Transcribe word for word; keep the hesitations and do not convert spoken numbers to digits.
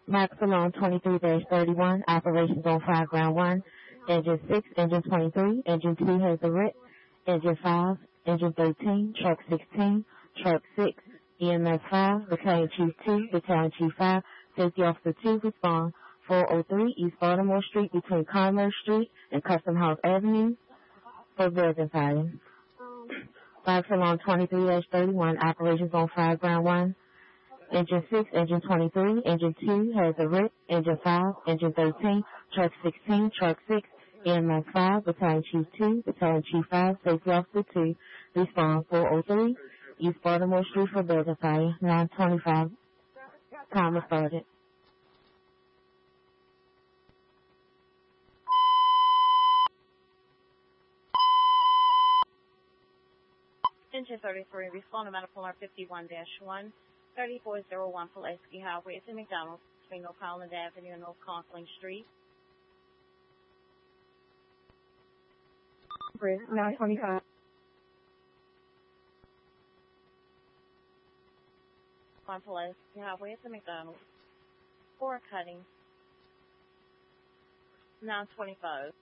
Max Salone twenty-three thirty-one, operations on five ground one. Engine six, engine twenty-three, engine two has the writ, engine five, engine thirteen, truck sixteen, truck six, E M S five, battalion chief two, battalion chief five, safety officer two, respond four oh three East Baltimore Street between Commerce Street and Custom House Avenue for building fire. Five Salon twenty-three thirty-one, operations on five ground one. Engine six, engine twenty-three, engine two has a writ, engine five, engine thirteen, truck sixteen, truck six, E M S five, battalion chief two, battalion chief five, safety officer two, respond four oh three East Baltimore Street for building fire, nine twenty-five, timer started. Engine thirty-three, respond to medical number fifty-one dash one, thirty-four oh one Pulaski Highway. It's in McDonald's between North Highland Avenue and North Conkling Street. nine twenty-five. On Pulaski Highway, it's in McDonald's. For cutting. nine twenty-five.